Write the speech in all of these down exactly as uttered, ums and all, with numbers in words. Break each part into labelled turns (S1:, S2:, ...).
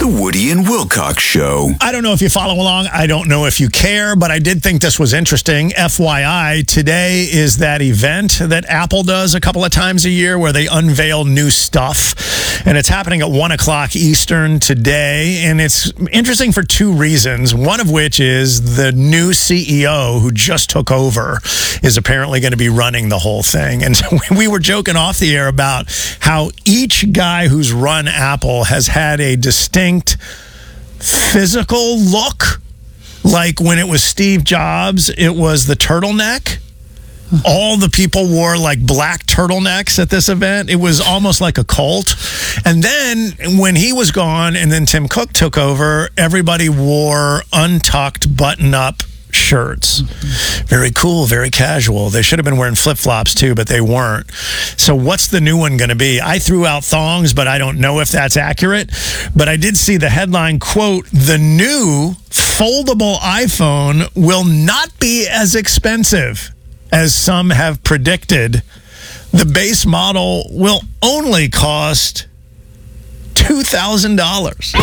S1: The Woody and Wilcox Show.
S2: I don't know if you follow along. I don't know if you care, but I did think this was interesting. F Y I, today is that event that Apple does a couple of times a year where they unveil new stuff. And it's happening at one o'clock Eastern today. And it's interesting for two reasons. One of which is the new C E O who just took over is apparently going to be running the whole thing. And so we were joking off the air about how each guy who's run Apple has had a distinct physical look. Like when it was Steve Jobs, it was the turtleneck. All the people wore like black turtlenecks at this event. It was almost like a cult. And then when he was gone and then Tim Cook took over, everybody wore untucked button-up shirts. Mm-hmm. Very cool, very casual. They should have been wearing flip-flops too, but they weren't. So what's the new one going to be? I threw out thongs, but I don't know if that's accurate. But I did see the headline, quote, "The new foldable iPhone will not be as expensive as some have predicted. The base model will only cost two thousand dollars.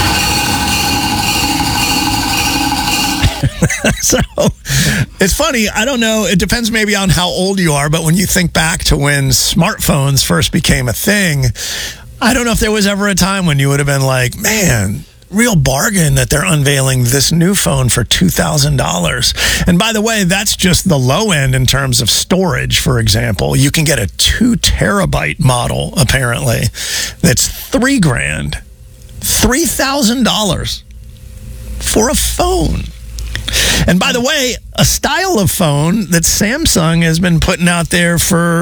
S2: So it's funny. I don't know. It depends maybe on how old you are. But when you think back to when smartphones first became a thing, I don't know if there was ever a time when you would have been like, man, real bargain that they're unveiling this new phone for two thousand dollars. And by the way, that's just the low end in terms of storage, for example. You can get a two terabyte model, apparently, that's three grand. three thousand dollars for a phone. And by the way, a style of phone that Samsung has been putting out there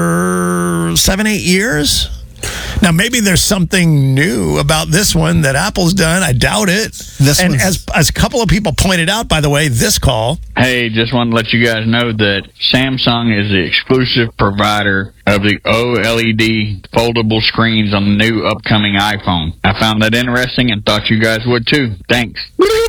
S2: for seven, eight years. Now, maybe there's something new about this one that Apple's done. I doubt it. This and as, as a couple of people pointed out, by the way, this call.
S3: Hey, just want to let you guys know that Samsung is the exclusive provider of the OLED foldable screens on the new upcoming iPhone. I found that interesting and thought you guys would too. Thanks.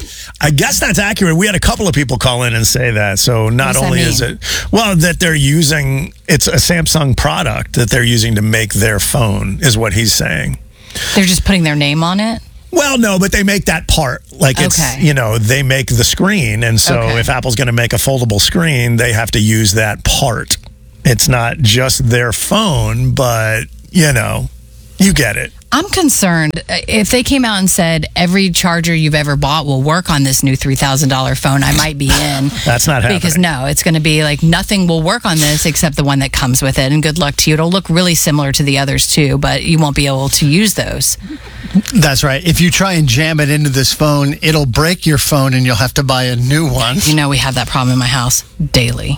S2: I guess that's accurate. We had a couple of people call in and say that. So not only is it, well, that they're using, it's a Samsung product that they're using to make their phone is what he's saying.
S4: They're just putting their name on it?
S2: Well, no, but they make that part. Like it's, okay. you know, they make the screen. And so okay. if Apple's going to make a foldable screen, they have to use that part. It's not just their phone, but, you know, you get it.
S4: I'm concerned if they came out and said every charger you've ever bought will work on this new three thousand dollars phone, I might be in.
S2: That's not happening.
S4: Because no, it's going to be like nothing will work on this except the one that comes with it. And good luck to you. It'll look really similar to the others too, but you won't be able to use those.
S5: That's right. If you try and jam it into this phone, it'll break your phone and you'll have to buy a new one.
S4: You know, we have that problem in my house daily.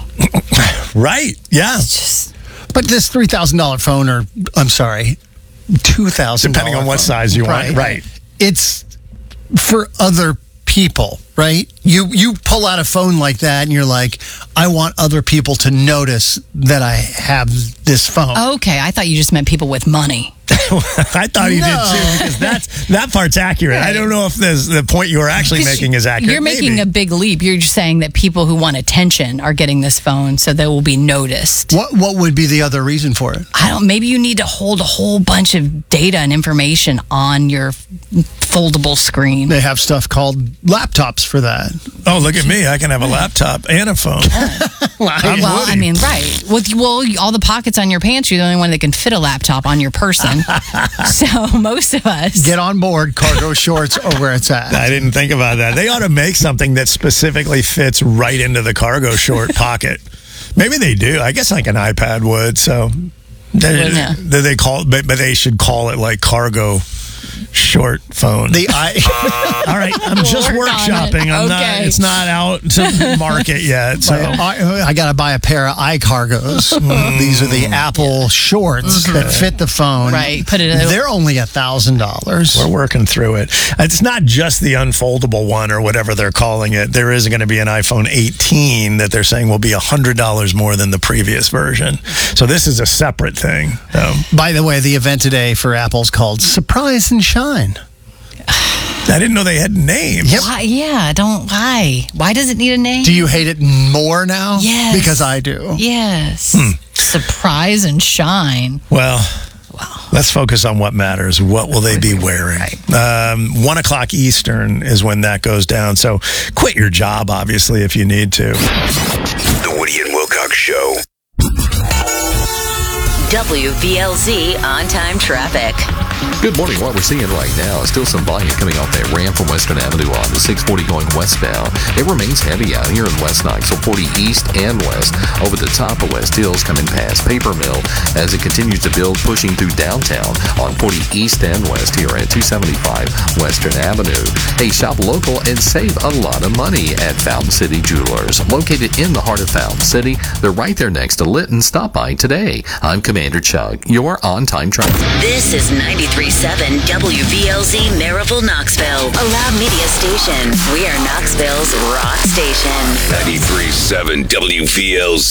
S2: Right. Yeah.
S4: It's just...
S5: But this three thousand dollars phone, or I'm sorry, two thousand dollars
S2: depending on what
S5: phone.
S2: size you
S5: right.
S2: want. Right.
S5: It's for other people, right? You you pull out a phone like that and you're like, I want other people to notice that I have this phone.
S4: Okay, I thought you just meant people with money.
S2: I thought you
S5: no.
S2: did too, because that's, that part's accurate. Right. I don't know if this, the point you were actually making is accurate.
S4: You're making
S2: Maybe.
S4: a big leap. You're just saying that people who want attention are getting this phone, so they will be noticed.
S5: What What would be the other reason for it?
S4: I don't. Maybe you need to hold a whole bunch of data and information on your foldable screen.
S5: They have stuff called laptops for that.
S2: Oh, look at me! I can have a laptop and a phone.
S4: well, well I mean, right? With well, all the pockets on your pants, you're the only one that can fit a laptop on your person. So most of us
S5: get on board. Cargo shorts are where it's at.
S2: I didn't think about that. They ought to make something that specifically fits right into the cargo short pocket. Maybe they do. I guess like an iPad would. So they,
S4: yeah.
S2: they, they call, but, but they should call it like cargo short phone.
S5: The I.
S2: All right, I'm just
S4: Work
S2: workshopping. I'm
S4: okay.
S2: not. It's not out to market yet. So
S5: I, I got to buy a pair of iCargos. Mm. These are the Apple shorts mm-hmm. that fit the phone.
S4: Right. Put it. In
S5: They're only a thousand dollars.
S2: We're working through it. It's not just the unfoldable one or whatever they're calling it. There is going to be an iPhone eighteen that they're saying will be a hundred dollars more than the previous version. So this is a separate thing. So.
S5: By the way, the event today for Apple is called Surprise and Shine.
S2: I didn't know they had names.
S4: Yep. Why, yeah, don't. Why? Why does it need a name?
S5: Do you hate it more now?
S4: Yes.
S5: Because I do.
S4: Yes.
S2: Hmm.
S4: Surprise and shine.
S2: Well.
S4: Wow.
S2: Let's focus on what matters. What will they be wearing? Um, one o'clock Eastern is when that goes down. So quit your job, obviously, if you need to.
S1: The Woody and Wilcox Show.
S6: W V L Z on-time traffic.
S7: Good morning. What we're seeing right now is still some volume coming off that ramp from Western Avenue on the six forty going westbound. It remains heavy out here in West Knoxville, forty east and west, over the top of West Hills, coming past Paper Mill as it continues to build, pushing through downtown on forty east and west here at two seventy-five Western Avenue. Hey, shop local and save a lot of money at Fountain City Jewelers. Located in the heart of Fountain City, they're right there next to Litton. Stop by today. I'm Commander Chuck, your on-time traffic.
S6: This is ninety-three point seven W V L Z Maryville, Knoxville, a loud media station. We are Knoxville's rock station.
S1: ninety-three point seven W V L Z.